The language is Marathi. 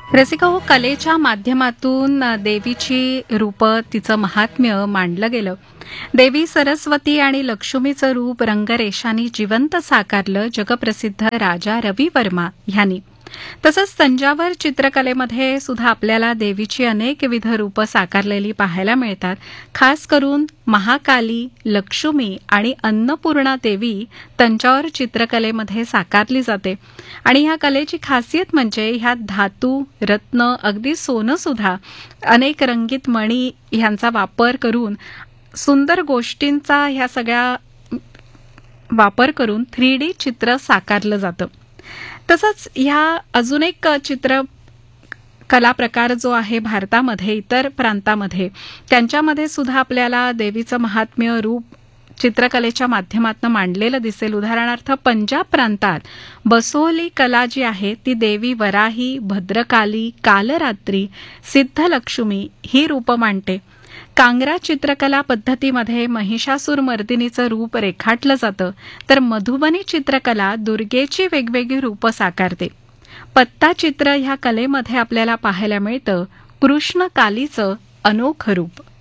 रसिका हो, कलेच्या माध्यमातून देवीची रूपं, तिचं महात्म्य मांडलं गेलं. देवी सरस्वती आणि लक्ष्मीचं रूप रंगरेषांनी जिवंत साकारलं जगप्रसिद्ध राजा रवी वर्मा ह्यांनी. तसंच तंजावर चित्रकलेमध्ये सुद्धा आपल्याला देवीची अनेकविध रूपं साकारलेली पाहायला मिळतात. खास करून महाकाली, लक्ष्मी आणि अन्नपूर्णा देवी तंजावर चित्रकलेमध्ये साकारली जाते. आणि ह्या कलेची खासियत म्हणजे ह्यात धातू, रत्न, अगदी सोनं सुद्धा, अनेक रंगीत मणी ह्यांचा वापर करून, सुंदर गोष्टींचा ह्या सगळ्या वापर करून 3D चित्र साकारलं जातं. तसंच ह्या अजून एक कला प्रकार जो आहे भारतामध्ये, इतर प्रांतामध्ये, त्यांच्यामध्ये सुद्धा आपल्याला देवीचं महात्म्य रूप चित्रकलेच्या माध्यमातून मांडलेलं दिसेल. उदाहरणार्थ पंजाब प्रांतात बसोहली कला जी आहे ती देवी वराही, भद्रकाली, कालरात्री, सिद्धलक्ष्मी ही रूपं मांडते. कांगरा चित्रकला पद्धतीमध्ये महिषासूर मर्दिनीचं रूप रेखाटलं जातं, तर मधुबनी चित्रकला दुर्गेची वेगवेगळी रूपं साकारते. पत्ता चित्र ह्या कलेमध्ये आपल्याला पाहायला मिळतं कृष्ण कालीचं अनोखं रूप.